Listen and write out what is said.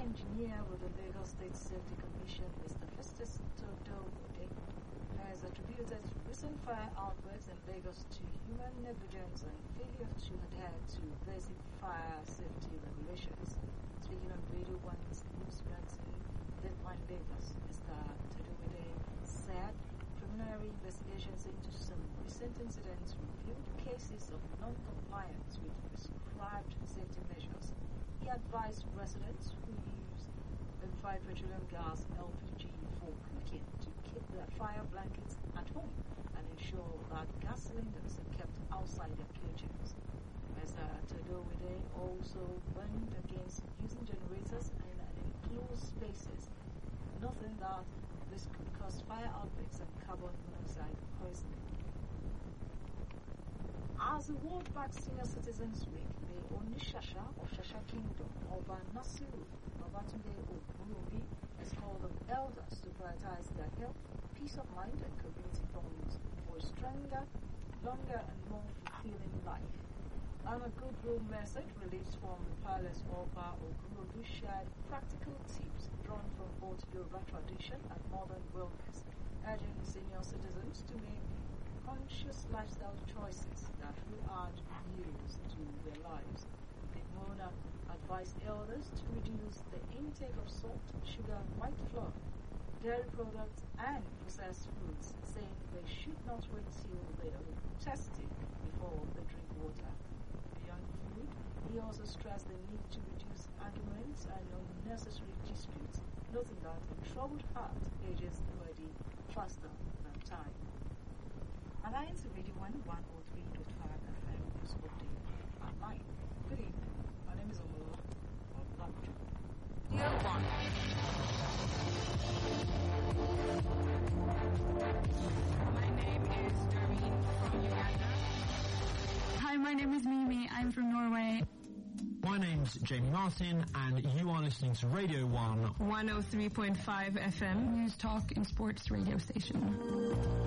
engineer with the Lagos State Safety Commission, Mr. Festus Todowode, has attributed recent fire outbreaks in Lagos to human negligence and failure to adhere to basic fire safety regulations. Speaking on Radio 1's News Bulletin, Deadline Lagos, Mr. Todowode said preliminary investigations into some recent incidents revealed cases of non-compliance with prescribed safety measures. He advised residents who use verified petroleum gas (LPG) for cooking to keep their fire blankets at home and ensure that gas cylinders are kept outside their kitchens. Mr. Todowode also warned against using generators in enclosed spaces, noting that this could cause fire outbreaks and carbon monoxide poisoning. As the World Bank Senior Citizens Week, the Onishasha of Shasha Kingdom, Oba Nasiru Babatunde Ogurubi, has called on elders to prioritize their health, peace of mind, and community bonds for a stronger, longer, and more fulfilling life. And a goodwill message released from the palace Oba Ogurubi shared practical tips drawn from both Yoruba tradition and modern wellness, urging senior citizens to make conscious lifestyle choices that will add years to their lives. The Mona advised elders to reduce the intake of salt, sugar, white flour, dairy products, and processed foods, saying they should not wait till they are tested before they drink water. Beyond food, he also stressed the need to reduce arguments and unnecessary disputes, noting that a troubled heart ages the body faster than time. And I answer Radio 1 103.5 FM News Update at 9. Good evening. My name is Omola of Labuja. Year 1. My name is Doreen from Uganda. Hi, my name is Mimi. I'm from Norway. My name's Jamie Martin, and you are listening to Radio 1 103.5 FM News Talk and Sports radio station.